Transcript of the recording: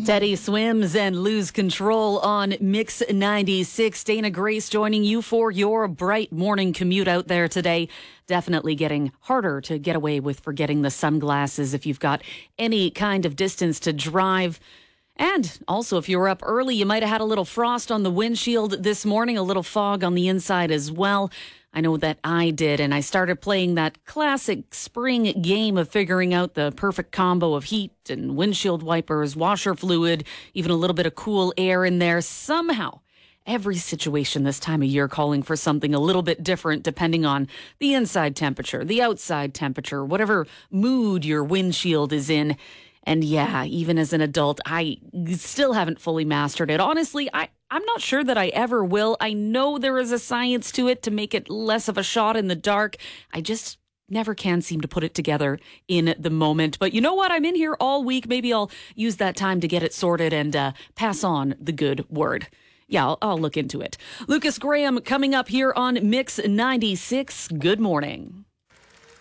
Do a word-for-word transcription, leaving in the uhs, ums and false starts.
Teddy Swims and Lose Control on Mix ninety-six. Dana Grace joining you for your bright morning commute out there today. Definitely getting harder to get away with forgetting the sunglasses if you've got any kind of distance to drive. And also, if you were up early, you might have had a little frost on the windshield this morning, a little fog on the inside as well. I know that I did, and I started playing that classic spring game of figuring out the perfect combo of heat and windshield wipers, washer fluid, even a little bit of cool air in there. Somehow, every situation this time of year calling for something a little bit different depending on the inside temperature, the outside temperature, whatever mood your windshield is in. And yeah, even as an adult, I still haven't fully mastered it. Honestly, I, I'm not sure that I ever will. I know there is a science to it to make it less of a shot in the dark. I just never can seem to put it together in the moment. But you know what? I'm in here all week. Maybe I'll use that time to get it sorted and uh, pass on the good word. Yeah, I'll, I'll look into it. Lucas Graham coming up here on Mix ninety-six. Good morning.